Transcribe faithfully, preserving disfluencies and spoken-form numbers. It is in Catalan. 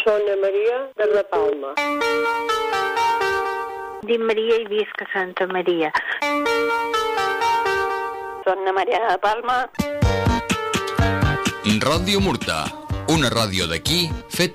Sona Maria de La Palma. Dic Maria i visc a Santa Maria. Sona Maria de Palma. Ràdio Murta, una ràdio d'aquí feta